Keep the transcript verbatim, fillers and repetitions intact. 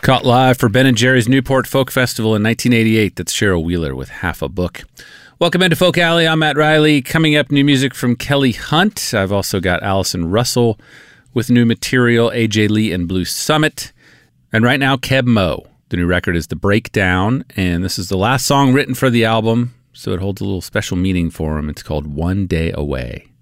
Caught live for Ben and Jerry's Newport Folk Festival in nineteen eighty-eight. That's Cheryl Wheeler with Half a Book. Welcome into Folk Alley. I'm Matt Riley. Coming up, new music from Kelly Hunt. I've also got Allison Russell with new material, A J Lee and Blue Summit. And right now, Keb Mo. The new record is The Breakdown, and this is the last song written for the album, so it holds a little special meaning for him. It's called One Day Away.